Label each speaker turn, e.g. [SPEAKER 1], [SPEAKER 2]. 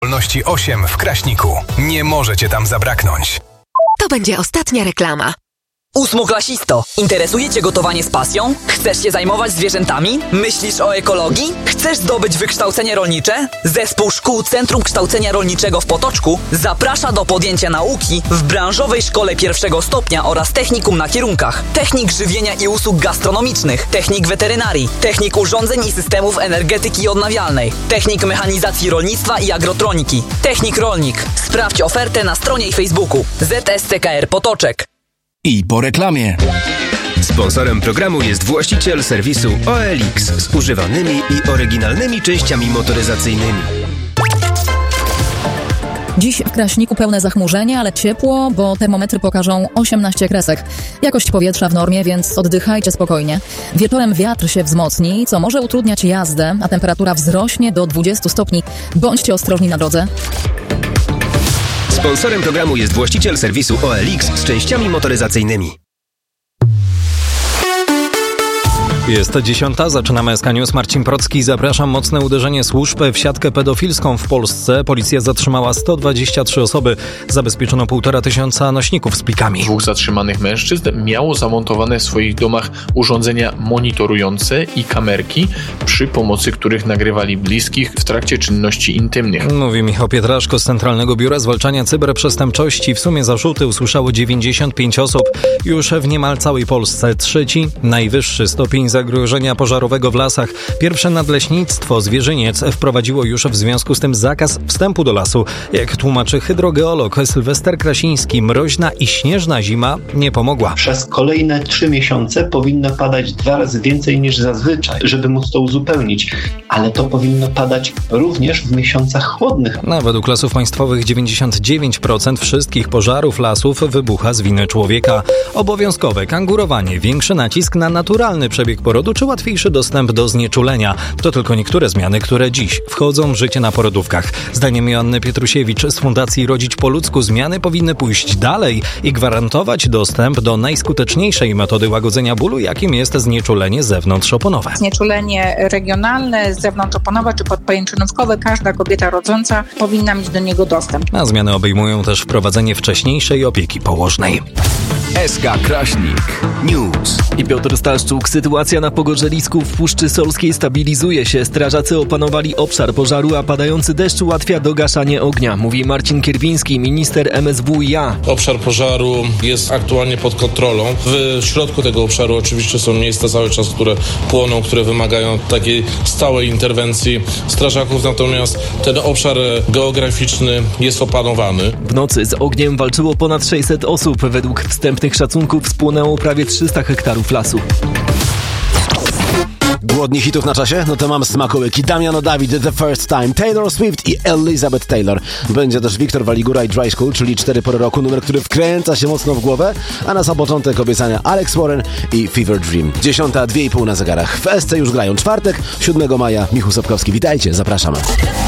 [SPEAKER 1] wydolności 8 w Kraśniku. Nie możecie tam zabraknąć.
[SPEAKER 2] To będzie ostatnia reklama.
[SPEAKER 3] Ósmoklasisto, interesuje Cię gotowanie z pasją? Chcesz się zajmować zwierzętami? Myślisz o ekologii? Chcesz zdobyć wykształcenie rolnicze? Zespół Szkół Centrum Kształcenia Rolniczego w Potoczku zaprasza do podjęcia nauki w branżowej szkole pierwszego stopnia oraz technikum na kierunkach: technik żywienia i usług gastronomicznych, technik weterynarii, technik urządzeń i systemów energetyki odnawialnej, technik mechanizacji rolnictwa i agrotroniki, technik rolnik. Sprawdź ofertę na stronie i Facebooku ZSCKR Potoczek.
[SPEAKER 4] I po reklamie.
[SPEAKER 5] Sponsorem programu jest właściciel serwisu OLX z używanymi i oryginalnymi częściami motoryzacyjnymi.
[SPEAKER 6] Dziś w Kraśniku pełne zachmurzenie, ale ciepło, bo termometry pokażą 18 kresek. Jakość powietrza w normie, więc oddychajcie spokojnie. Wieczorem wiatr się wzmocni, co może utrudniać jazdę, a temperatura wzrośnie do 20 stopni. Bądźcie ostrożni na drodze.
[SPEAKER 5] Sponsorem programu jest właściciel serwisu OLX z częściami motoryzacyjnymi.
[SPEAKER 7] Jest 10. Zaczynamy SK News. Marcin Procki. Zapraszam. Mocne uderzenie służb w siatkę pedofilską w Polsce. Policja zatrzymała 123 osoby. Zabezpieczono 1500 nośników z plikami.
[SPEAKER 8] 2 zatrzymanych mężczyzn miało zamontowane w swoich domach urządzenia monitorujące i kamerki, przy pomocy których nagrywali bliskich w trakcie czynności intymnych.
[SPEAKER 7] Mówi Michał Pietraszko z Centralnego Biura Zwalczania Cyberprzestępczości. W sumie zarzuty usłyszało 95 osób. Już w niemal całej Polsce. Trzeci, najwyższy stopień zagrożenia pożarowego w lasach. Pierwsze nadleśnictwo Zwierzyniec wprowadziło już w związku z tym zakaz wstępu do lasu. Jak tłumaczy hydrogeolog Sylwester Krasiński, mroźna i śnieżna zima nie pomogła.
[SPEAKER 9] Przez kolejne 3 miesiące powinno padać 2 razy więcej niż zazwyczaj, żeby móc to uzupełnić. Ale to powinno padać również w miesiącach chłodnych.
[SPEAKER 7] Według Lasów Państwowych 99% wszystkich pożarów lasów wybucha z winy człowieka. Obowiązkowe kangurowanie, większy nacisk na naturalny przebieg porodu czy łatwiejszy dostęp do znieczulenia. To tylko niektóre zmiany, które dziś wchodzą w życie na porodówkach. Zdaniem Joanny Pietrusiewicz z Fundacji Rodzić po ludzku zmiany powinny pójść dalej i gwarantować dostęp do najskuteczniejszej metody łagodzenia bólu, jakim jest znieczulenie zewnątrzoponowe.
[SPEAKER 10] Znieczulenie regionalne, zewnątrzoponowe czy podpajęczynówkowe, każda kobieta rodząca powinna mieć do niego dostęp.
[SPEAKER 7] A zmiany obejmują też wprowadzenie wcześniejszej opieki położnej.
[SPEAKER 4] SK Kraśnik News.
[SPEAKER 11] I Piotr Staszczuk. Sytuacja na Pogorzelisku w Puszczy Solskiej stabilizuje się. Strażacy opanowali obszar pożaru, a padający deszcz ułatwia dogaszanie ognia. Mówi Marcin Kierwiński, minister MSWiA.
[SPEAKER 12] Obszar pożaru jest aktualnie pod kontrolą. W środku tego obszaru oczywiście są miejsca cały czas, które płoną, które wymagają takiej stałej interwencji strażaków. Natomiast ten obszar geograficzny jest opanowany.
[SPEAKER 11] W nocy z ogniem walczyło ponad 600 osób. Według wstępnych szacunków spłonęło prawie 300 hektarów lasu.
[SPEAKER 13] Głodni hitów na czasie? No to mam smakołyki. Damiano David, The First Time, Taylor Swift i Elizabeth Taylor. Będzie też Wiktor Waligura i Dry School, czyli 4 pory roku, numer, który wkręca się mocno w głowę, a na sam początek obiecania Alex Warren i Fever Dream. 10:02:30 na zegarach. W SC już grają czwartek, 7 maja. Michał Sobkowski, witajcie, zapraszamy.